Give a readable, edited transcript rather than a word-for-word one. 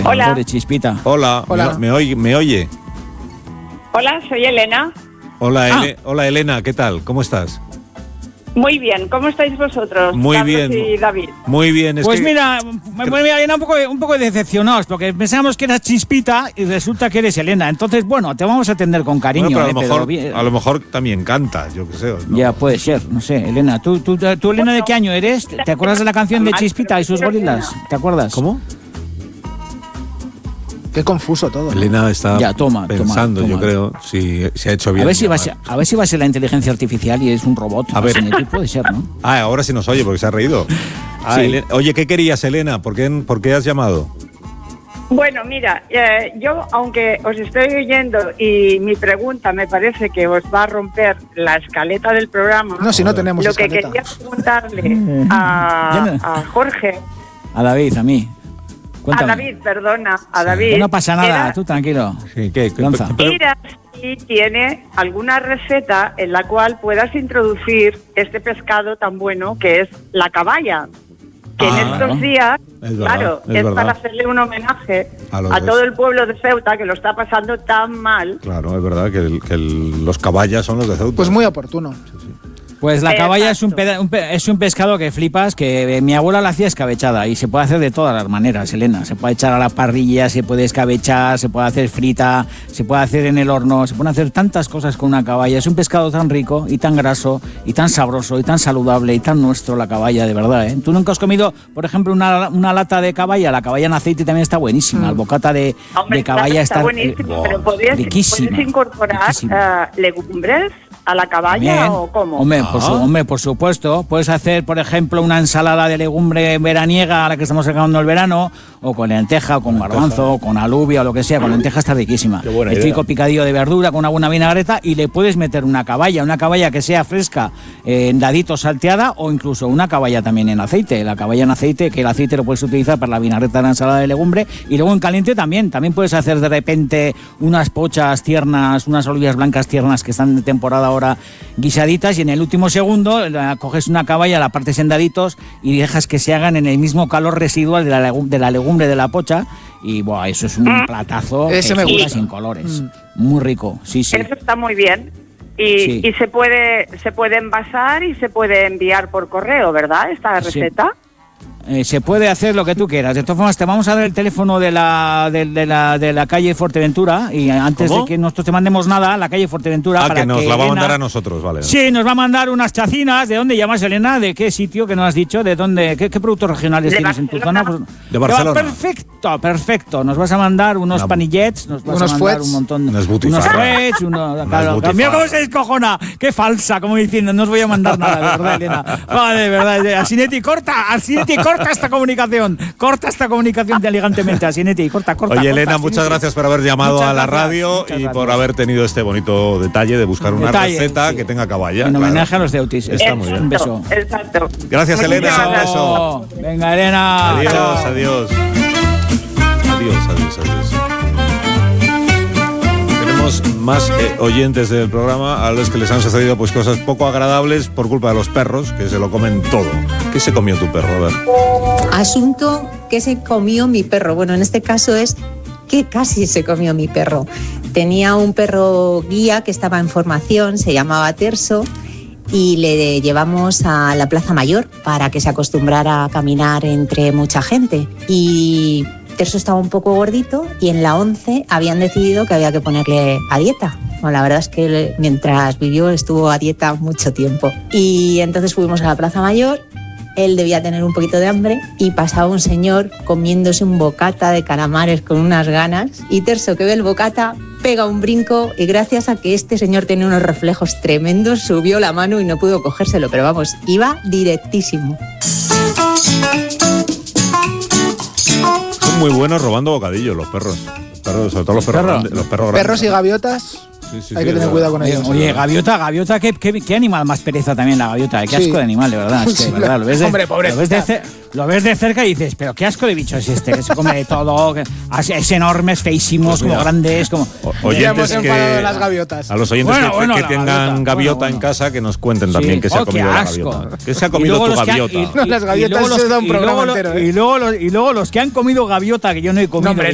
Hola. Pobre Chispita. Hola. ¿Me oye? Hola, soy Elena. Hola, Elena, ¿qué tal? ¿Cómo estás? Muy bien, ¿cómo estáis vosotros? Muy Carlos bien. y David. Muy bien. Pues mira, Elena, un poco decepcionados, porque pensábamos que eras Chispita y resulta que eres Elena. Entonces, bueno, te vamos a atender con cariño. Bueno, pero a lo mejor también cantas, yo qué sé, ¿no? Ya, puede ser, no sé. Elena, ¿tú Elena, de qué año eres? ¿Te acuerdas de la canción de Chispita y sus gorilas? ¿Te acuerdas? ¿Cómo? Qué confuso todo. Elena está pensando, toma. yo creo, si se ha hecho bien. A ver si va a ser la inteligencia artificial y es un robot. A ver. Puede ser, ¿no? Ahora sí nos oye porque se ha reído. Sí. Elena, oye, ¿qué querías, Elena? ¿Por qué has llamado? Bueno, mira, yo, aunque os estoy oyendo y mi pregunta me parece que os va a romper la escaleta del programa. No, si no tenemos lo escaleta. que quería preguntarle a Jorge. A David, a mí. Cuéntame. A David, perdona, a David. Que no pasa nada, tú tranquilo. Sí, ¿qué? Lanza. Mira si tiene alguna receta en la cual puedas introducir este pescado tan bueno que es la caballa. Que en estos días, es para hacerle un homenaje a todo el pueblo de Ceuta que lo está pasando tan mal. Claro, es verdad que los caballas son los de Ceuta. Pues muy oportuno. Pues la caballa es un pescado que flipas, que mi abuela la hacía escabechada y se puede hacer de todas las maneras, Elena. Se puede echar a la parrilla, se puede escabechar, se puede hacer frita, se puede hacer en el horno, se pueden hacer tantas cosas con una caballa. Es un pescado tan rico y tan graso y tan sabroso y tan saludable y tan nuestro, la caballa, de verdad, ¿eh? ¿Tú nunca has comido, por ejemplo, una lata de caballa? La caballa en aceite también está buenísima. El bocata de caballa está buenísimo, pero ¿podrías incorporar legumbres a la caballa también, o cómo? Hombre, por supuesto. Puedes hacer, por ejemplo, una ensalada de legumbre veraniega a la que estamos sacando el verano, o con lenteja, o con garbanzo, o con alubia, o lo que sea. Con lenteja está riquísima. El típico picadillo de verdura con una buena vinagreta, y le puedes meter una caballa que sea fresca, en dadito salteada, o incluso una caballa también en aceite. La caballa en aceite, que el aceite lo puedes utilizar para la vinagreta de la ensalada de legumbre, y luego en caliente también puedes hacer de repente unas pochas tiernas, unas alubias blancas tiernas que están de temporada ahora guisaditas, y en el último segundo coges una caballa, la partes en daditos y dejas que se hagan en el mismo calor residual de la legumbre de la pocha, y eso es un platazo ese me gusta, sin colores. Muy rico, sí. Eso está muy bien. Y se puede envasar y se puede enviar por correo, ¿verdad? Esta receta. Se puede hacer lo que tú quieras. De todas formas, te vamos a dar el teléfono de la calle Fuerteventura, y antes de que nosotros te mandemos nada, la calle Fuerteventura, para que nos la va a Elena, mandar a nosotros, vale. Sí, nos va a mandar unas chacinas. ¿De dónde llamas, Elena? ¿De qué sitio que nos has dicho? ¿De dónde? ¿Qué productos regionales tienes en tu zona? Pues, de Barcelona. Perfecto. Nos vas a mandar unos panillets, nos vas a mandar un montón, unos fuets, mira cómo se descojona. Qué falsa, como diciendo, no os voy a mandar nada, de verdad, Elena. Vale, de verdad. Asinetti, corta esta comunicación elegantemente, Asinetti, corta. Oye, Elena, muchas gracias por haber llamado a la radio y por haber tenido este bonito detalle de buscar una receta que tenga caballa. En homenaje a los Ceutis. Está muy bien. Un beso. Exacto. Gracias, Elena. Un beso. Venga, Elena. Adiós. Tenemos más oyentes del programa a los que les han sucedido pues cosas poco agradables por culpa de los perros, que se lo comen todo. ¿Qué se comió tu perro? A ver. Asunto que se comió mi perro. Bueno, en este caso es que casi se comió mi perro. Tenía un perro guía que estaba en formación, se llamaba Terso, y le llevamos a la Plaza Mayor para que se acostumbrara a caminar entre mucha gente. Y Terso estaba un poco gordito, y en la 11 habían decidido que había que ponerle a dieta. Bueno, la verdad es que mientras vivió estuvo a dieta mucho tiempo. Y entonces fuimos a la Plaza Mayor. Él debía tener un poquito de hambre y pasaba un señor comiéndose un bocata de calamares con unas ganas, y Terso, que ve el bocata, pega un brinco, y gracias a que este señor tenía unos reflejos tremendos, subió la mano y no pudo cogérselo, pero vamos, iba directísimo. Son muy buenos robando bocadillos los perros. Sobre todo los perros grandes. Perros y gaviotas. Hay que tener cuidado con ellos. Oye, gaviota, ¿qué animal más pereza también la gaviota? Qué asco de animal, de verdad. Es que, de verdad, lo ves de cerca y dices, pero qué asco de bicho es este, que se come de todo, es enormes, feísimos, como grandes, como... Oyentes de las gaviotas. A los oyentes que tengan gaviota en casa, que nos cuenten también qué se ha comido la gaviota. ¿Qué se ha comido tu gaviota? Las gaviotas se da un programa entero. Y luego los que han comido gaviota, que yo no he comido...